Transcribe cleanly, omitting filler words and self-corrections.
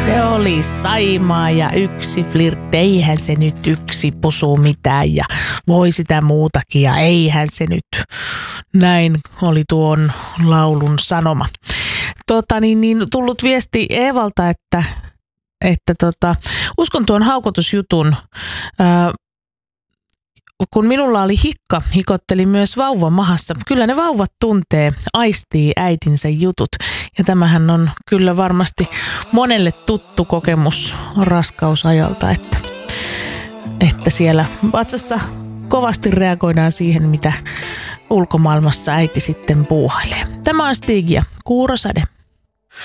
Se oli Saimaa ja yksi flirtti, eihän se nyt yksi pusu mitään ja voi sitä muutakin ja eihän se nyt. Näin oli tuon laulun sanoma. Tullut viesti Eevalta, että uskon tuon haukotusjutun. Kun minulla oli hikka, hikotteli myös vauva mahassa. Kyllä ne vauvat tuntee, aistii äitinsä jutut. Ja tämähän on kyllä varmasti monelle tuttu kokemus raskausajalta, että siellä vatsassa kovasti reagoidaan siihen, mitä ulkomaailmassa äiti sitten puuhailee. Tämä on Stig ja Kuurosade.